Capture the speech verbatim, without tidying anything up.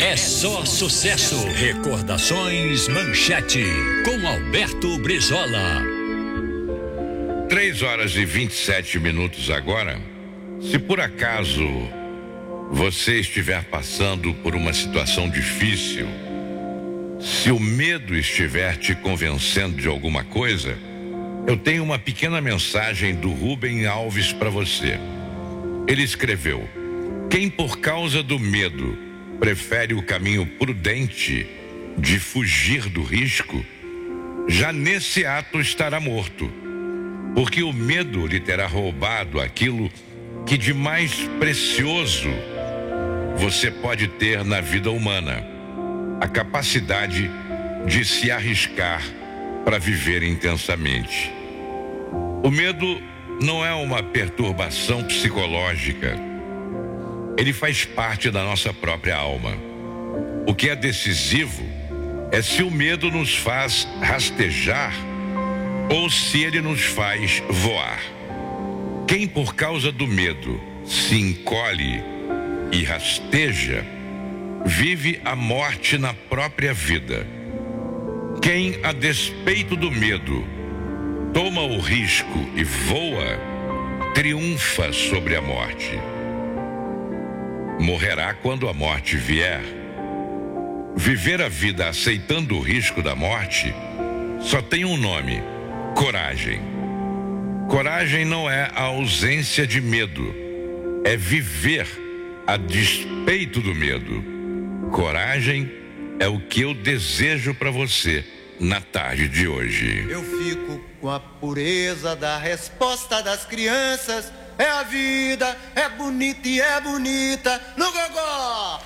É só sucesso. Recordações Manchete, com Alberto Brizola. Três horas e vinte e sete minutos agora. Se por acaso você estiver passando por uma situação difícil, se o medo estiver te convencendo de alguma coisa, eu tenho uma pequena mensagem do Rubem Alves para você. Ele escreveu: quem por causa do medo prefere o caminho prudente de fugir do risco, já nesse ato estará morto, porque o medo lhe terá roubado aquilo que de mais precioso você pode ter na vida humana: a capacidade de se arriscar para viver intensamente. O medo não é uma perturbação psicológica. Ele faz parte da nossa própria alma. O que é decisivo é se o medo nos faz rastejar ou se ele nos faz voar. Quem por causa do medo se encolhe e rasteja, vive a morte na própria vida. Quem, a despeito do medo, toma o risco e voa, triunfa sobre a morte. Morrerá quando a morte vier. Viver a vida aceitando o risco da morte só tem um nome: coragem. Coragem não é a ausência de medo, é viver a despeito do medo. Coragem é o que eu desejo para você na tarde de hoje. Eu fico com a pureza da resposta das crianças. É a vida, é bonita e é bonita no gogó.